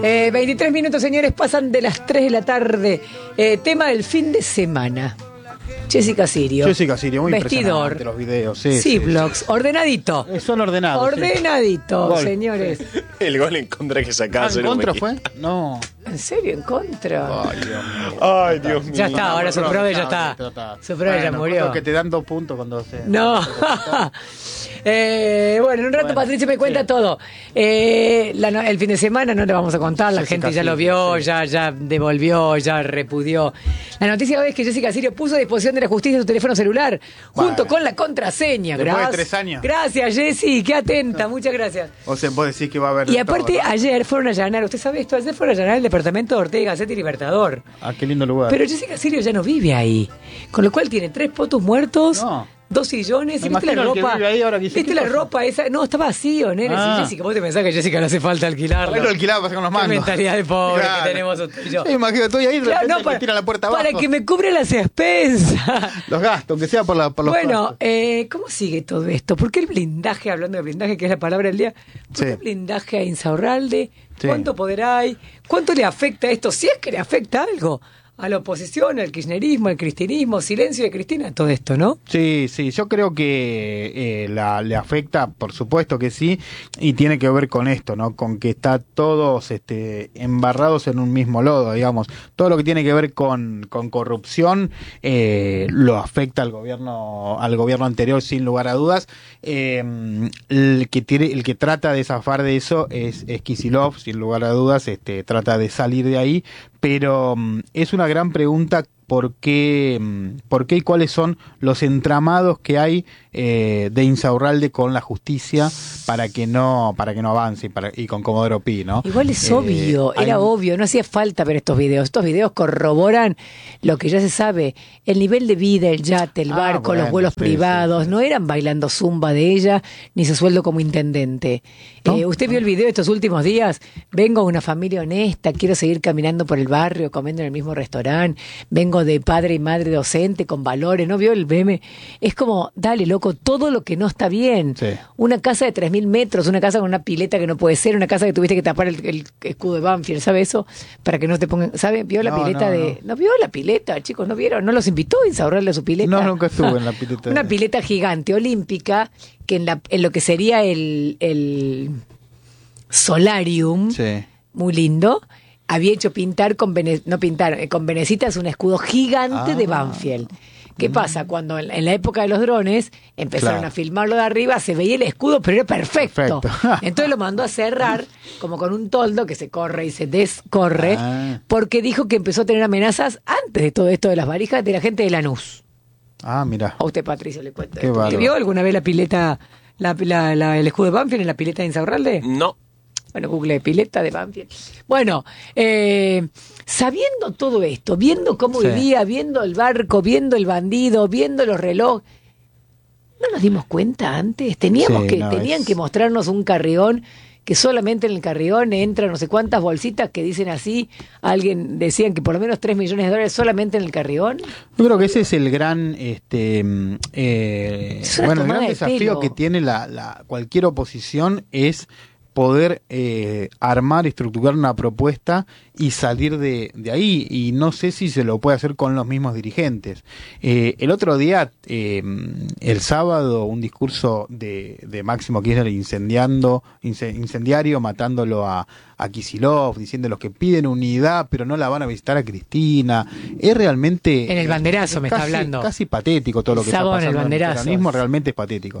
23 minutos, señores, pasan de las 3 de la tarde. Tema del fin de semana. Jessica Sirio, muy vestidor, impresionante los videos. Sí, vlogs, ordenadito. Son ordenados. Ordenadito, sí. Señores. El gol en contra que sacaba. ¿En contra fue? No. ¿En serio? ¿En contra? Ay, Dios mío. Ay, Dios mío. Ya está, ahora su prove ya está. Su prove ya murió. Que te dan 2 puntos cuando se... No. Bueno, en un rato Patricia me cuenta todo. El fin de semana no le vamos a contar, la gente ya lo vio, ya devolvió, ya repudió. La noticia hoy es que Jessica Sirio puso a disposición de la justicia su teléfono celular junto con la contraseña. Después de 3 años. Gracias, Jessy, qué atenta, muchas gracias. O sea, vos decís que va a haber... Y aparte, ayer fueron a allanar, ¿usted sabe esto? Ayer fueron a allanar el departamento de Ortega Gasset y Libertador. Ah, qué lindo lugar. Pero Jessica Sirio ya no vive ahí, con lo cual tiene 3 potos muertos. No. 2 sillones, y viste la ropa. ¿Viste la ropa esa? No, está vacío, nene. Si Jessica, vos te pensás que a Jessica le hace falta alquilarlo. Lo alquilaba, pasa con los mangos. Qué mentalidad de pobre que tenemos usted y yo. Sí, imagino, estoy ahí, para, tira la puerta abajo. para que me cubre las expensas. Los gastos, aunque sea por los Bueno, ¿cómo sigue todo esto? ¿Por qué el blindaje, hablando de blindaje, que es la palabra del día, ¿por qué el blindaje a Insaurralde? ¿Cuánto poder hay? ¿Cuánto le afecta esto? Si es que le afecta algo. A la oposición, al kirchnerismo, al cristianismo, silencio de Cristina, todo esto, ¿no? Sí, yo creo que le afecta, por supuesto que sí, y tiene que ver con esto, ¿no? Con que está todos embarrados en un mismo lodo, digamos. Todo lo que tiene que ver con corrupción lo afecta al gobierno anterior, sin lugar a dudas. El que trata de zafar de eso es Kicillof, sin lugar a dudas, trata de salir de ahí, pero es una gran pregunta por qué y cuáles son los entramados que hay de Insaurralde con la justicia para que no avance y con Comodoro Pi, ¿no? Igual es obvio, era obvio, no hacía falta ver estos videos. Estos videos corroboran lo que ya se sabe, el nivel de vida, el yate, el barco, bueno, los vuelos privados, no eran bailando zumba de ella, ni su sueldo como intendente. ¿No? ¿Usted vio el video de estos últimos días? Vengo de una familia honesta, quiero seguir caminando por el barrio, comiendo en el mismo restaurante, vengo de padre y madre docente con valores, ¿no vio el meme? Es como, dale, loco, todo lo que no está bien. Sí. Una casa de 3.000 metros, una casa con una pileta que no puede ser, una casa que tuviste que tapar el escudo de Banfield, ¿sabe eso? Para que no te pongan, ¿sabe? ¿Vio la pileta No vio la pileta, chicos? ¿No vieron? ¿No los invitó a Insaurralde a su pileta? No, nunca estuve en la pileta. Una pileta gigante, olímpica, que en lo que sería el solarium, muy lindo, había hecho pintar con venecitas un escudo gigante de Banfield. ¿Qué pasa? Cuando en la época de los drones empezaron a filmarlo de arriba, se veía el escudo, pero era perfecto. Entonces lo mandó a cerrar como con un toldo que se corre y se descorre, porque dijo que empezó a tener amenazas antes de todo esto de las valijas de la gente de Lanús. Mira. A usted, Patricio, le cuento. ¿Usted vio alguna vez la pileta, el escudo de Banfield en la pileta de Insaurralde? No. Bueno, Google, pileta de Banfield. Bueno, sabiendo todo esto, viendo cómo vivía, viendo el barco, viendo el bandido, viendo los relojes, ¿no nos dimos cuenta antes? Tenían que mostrarnos un carrión, que solamente en el carrión entran no sé cuántas bolsitas que dicen así. Decían que por lo menos $3 millones solamente en el carrión. Yo creo que ese es el gran el gran desafío que tiene cualquier oposición, es poder armar, estructurar una propuesta y salir de ahí, y no sé si se lo puede hacer con los mismos dirigentes. El otro día, el sábado, un discurso de Máximo Kirchner incendiario, matándolo a Kicillof, diciendo los que piden unidad pero no la van a visitar a Cristina. Es realmente... En el banderazo está hablando. Casi patético todo lo que está pasando. El banderazo. El peronismo realmente es patético.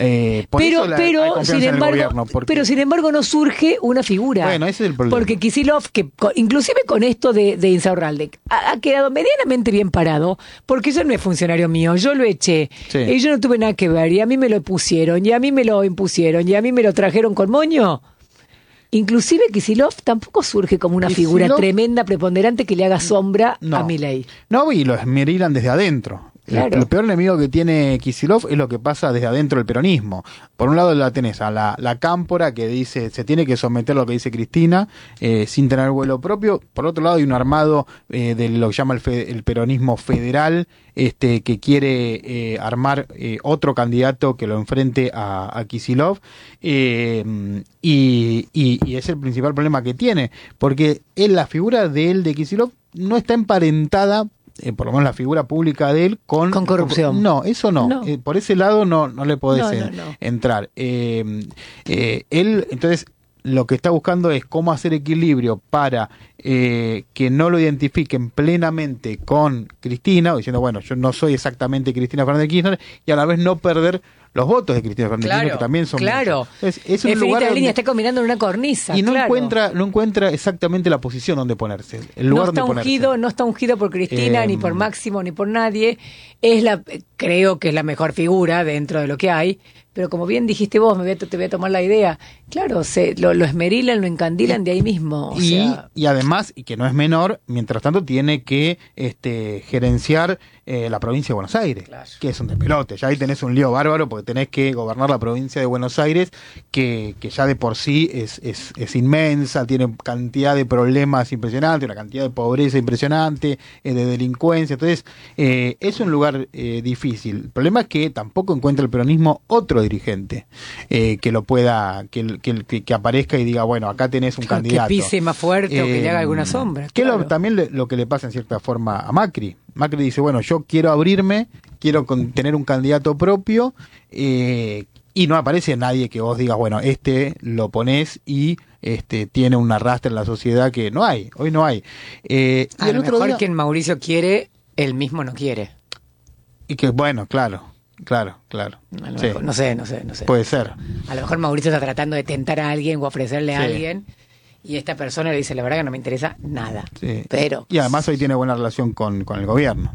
Pero sin embargo no surge una figura. Bueno, ese es el problema. Porque Kicillof, que inclusive con esto de Insaurralde, ha quedado medianamente bien parado, porque yo no es funcionario mío, yo lo eché, y yo no tuve nada que ver, y a mí me lo pusieron, y a mí me lo impusieron, y a mí me lo trajeron con moño. Inclusive Kicillof tampoco surge como una figura tremenda, preponderante, que le haga sombra a Milei. No, y lo esmerilan desde adentro. Claro. El peor enemigo que tiene Kicillof es lo que pasa desde adentro del peronismo. Por un lado la tenés a la cámpora que dice se tiene que someter a lo que dice Cristina sin tener vuelo propio. Por otro lado hay un armado de lo que llama el peronismo federal que quiere armar otro candidato que lo enfrente a Kicillof y es el principal problema que tiene, porque la figura de Kicillof no está emparentada, por lo menos la figura pública de él, con corrupción. No, eso no. Por ese lado no le podés entrar. Él, entonces, lo que está buscando es cómo hacer equilibrio para que no lo identifiquen plenamente con Cristina, diciendo, bueno, yo no soy exactamente Cristina Fernández de Kirchner, y a la vez no perder los votos de Cristina Fernández de Kirchner, que también son muchos. Es un lugar donde línea está combinando en una cornisa. Y no encuentra exactamente la posición donde ponerse, el lugar donde ponerse. No está ungido por Cristina, ni por Máximo, ni por nadie. Creo que es la mejor figura dentro de lo que hay. Pero como bien dijiste vos, te voy a tomar la idea. Claro, lo esmerilan, lo encandilan de ahí mismo. Y además, y que no es menor, mientras tanto tiene que gerenciar la provincia de Buenos Aires, que es un despelote. Ya ahí tenés un lío bárbaro porque tenés que gobernar la provincia de Buenos Aires, que ya de por sí es inmensa, tiene cantidad de problemas impresionantes, una cantidad de pobreza impresionante, de delincuencia. Entonces, es un lugar difícil. El problema es que tampoco encuentra el peronismo otro dirigente que lo pueda, que aparezca y diga, bueno, acá tenés un candidato. Que pise más fuerte o que le haga alguna sombra. Que también lo que le pasa en cierta forma a Macri. Macri dice, bueno, yo quiero abrirme, quiero tener un candidato propio, y no aparece nadie que vos digas, bueno, lo ponés y tiene un arrastre en la sociedad que no hay, hoy no hay. Y a lo mejor quien Mauricio quiere, él mismo no quiere. Y que, bueno, claro. Mejor, no sé. Puede ser. A lo mejor Mauricio está tratando de tentar a alguien o ofrecerle a alguien, y esta persona le dice, la verdad que no me interesa nada. Sí. Pero y además hoy tiene buena relación con el gobierno.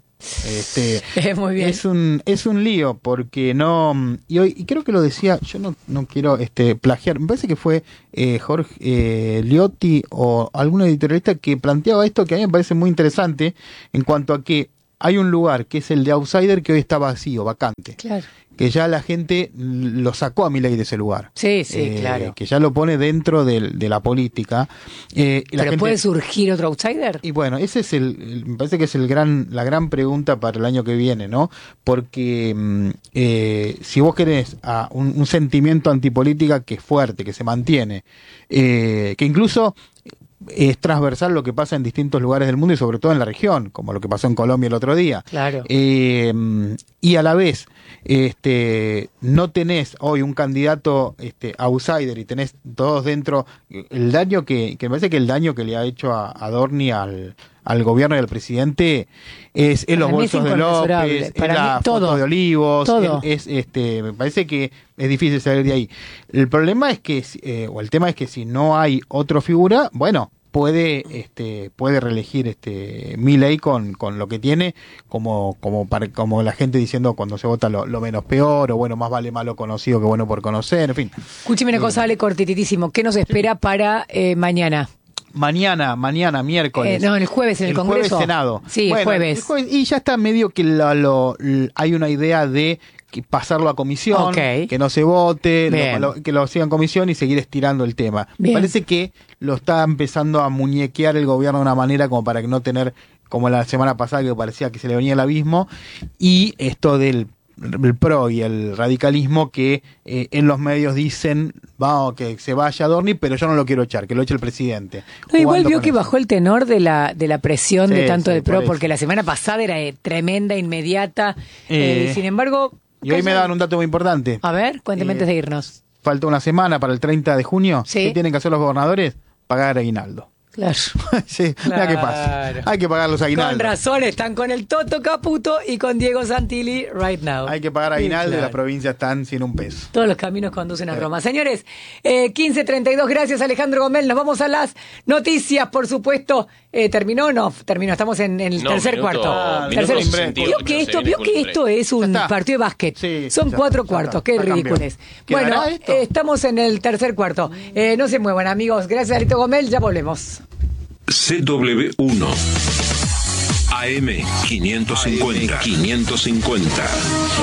Muy bien. Es un lío porque no, y creo que lo decía, yo no quiero plagiar, me parece que fue Jorge Liotti o algún editorialista que planteaba esto, que a mí me parece muy interesante en cuanto a que hay un lugar que es el de Outsider que hoy está vacío, vacante. Claro. Que ya la gente lo sacó a Milei de ese lugar. Sí, claro. Que ya lo pone dentro de la política. ¿Pero puede surgir otro outsider? Y bueno, ese es me parece que es la gran pregunta para el año que viene, ¿no? Porque si vos querés un sentimiento antipolítica que es fuerte, que se mantiene, que incluso es transversal lo que pasa en distintos lugares del mundo y sobre todo en la región, como lo que pasó en Colombia el otro día. Claro. Y a la vez no tenés hoy un candidato outsider y tenés todos dentro, el daño que me parece que el daño que le ha hecho a Dorni al gobierno y al presidente es los bolsos de López, es la foto de Olivos, me parece que es difícil salir de ahí. El problema es que, o el tema es que si no hay otra figura, bueno, puede reelegir Milei con lo que tiene, como la gente diciendo cuando se vota lo menos peor, o bueno, más vale malo conocido que bueno por conocer, en fin. Escúcheme una cosa, Ale, cortitísimo, ¿qué nos espera para mañana? Mañana, miércoles. No, el jueves en el Congreso. Jueves Senado. Sí, bueno, el jueves. Y ya está medio que hay una idea de pasarlo a comisión, que no se vote, que lo siga en comisión y seguir estirando el tema. Bien. Me parece que lo está empezando a muñequear el gobierno de una manera como para que no tener, como la semana pasada que parecía que se le venía el abismo, y esto del PRO y el radicalismo que en los medios dicen, vamos, que se vaya Dorni, pero yo no lo quiero echar, que lo eche el presidente. No, igual vio que bajó el tenor de la presión de tanto del PRO, porque la semana pasada era tremenda, inmediata, sin embargo... Y hoy me dan un dato muy importante. A ver, cuénteme antes de irnos. Falta una semana para el 30 de junio. ¿Sí? ¿Qué tienen que hacer los gobernadores? Pagar aguinaldo. Claro. Sí, claro. ¿Qué pasa? Hay que pagar los aguinaldos. Con razón, están con el Toto Caputo y con Diego Santilli right now. Hay que pagar aguinaldo y las provincias están sin un peso. Todos los caminos conducen a Roma. Señores, 15:32, gracias Alejandro Gómez. Nos vamos a las noticias, por supuesto. ¿Terminó? No, terminó. Estamos en el tercer cuarto. Vio que esto es un partido de básquet. Sí, son 4 cuartos. Qué ridículos. Bueno, estamos en el tercer cuarto. No se muevan, amigos. Gracias, Alito Gómez. Ya volvemos. CW1 AM550.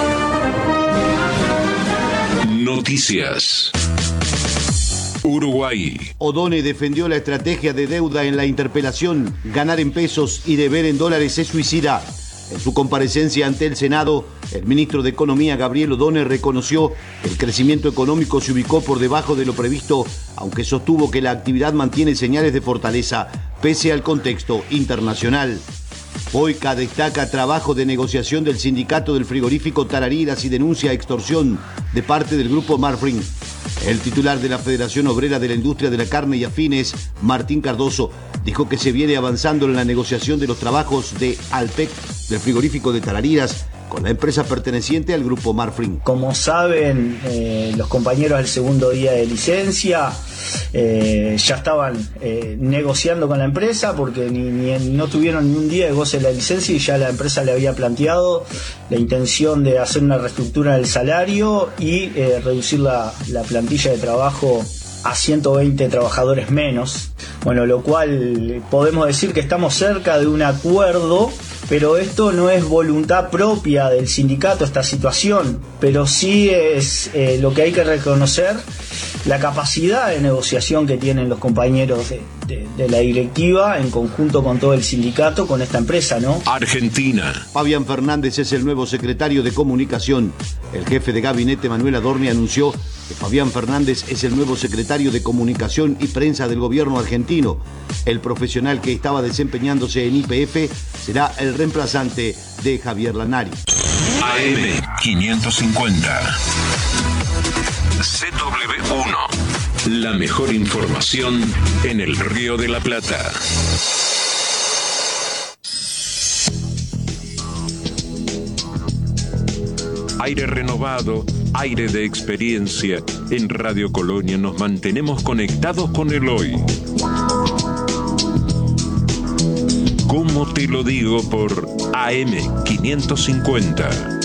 Noticias. Uruguay. O'Donnell defendió la estrategia de deuda en la interpelación. Ganar en pesos y deber en dólares es suicida. En su comparecencia ante el Senado, el ministro de Economía, Gabriel O'Donnell, reconoció que el crecimiento económico se ubicó por debajo de lo previsto, aunque sostuvo que la actividad mantiene señales de fortaleza pese al contexto internacional. Boica destaca trabajo de negociación del sindicato del frigorífico Tarariras y denuncia extorsión de parte del grupo Marfrig. El titular de la Federación Obrera de la Industria de la Carne y Afines, Martín Cardoso, dijo que se viene avanzando en la negociación de los trabajos de Alpec del frigorífico de Tarariras con la empresa perteneciente al grupo Marfrig. Como saben, los compañeros del segundo día de licencia ya estaban negociando con la empresa porque no tuvieron ni un día de goce de la licencia y ya la empresa le había planteado la intención de hacer una reestructura del salario y reducir la plantilla de trabajo a 120 trabajadores menos, bueno, lo cual podemos decir que estamos cerca de un acuerdo, pero esto no es voluntad propia del sindicato, esta situación, pero sí es lo que hay que reconocer, la capacidad de negociación que tienen los compañeros de la directiva en conjunto con todo el sindicato, con esta empresa, ¿no? Argentina. Fabián Fernández es el nuevo secretario de Comunicación. El jefe de gabinete, Manuel Adorni, anunció que Fabián Fernández es el nuevo secretario de Comunicación y Prensa del gobierno argentino. El profesional que estaba desempeñándose en YPF será el reemplazante de Javier Lanari. AM550. CW1. La mejor información en el Río de la Plata. Aire renovado, aire de experiencia. En Radio Colonia nos mantenemos conectados con el hoy. ¿Cómo te lo digo? Por AM550.